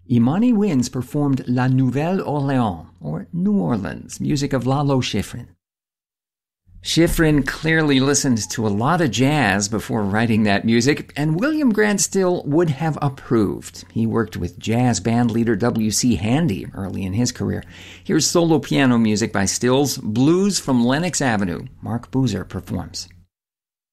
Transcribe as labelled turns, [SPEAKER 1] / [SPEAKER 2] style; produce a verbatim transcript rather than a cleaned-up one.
[SPEAKER 1] Imani Winds performed La Nouvelle Orléans, or New Orleans, music of Lalo Schifrin. Schifrin clearly listened to a lot of jazz before writing that music, and William Grant Still would have approved. He worked with jazz band leader W C Handy early in his career. Here's solo piano music by Stills, Blues from Lenox Avenue. Mark Boozer performs.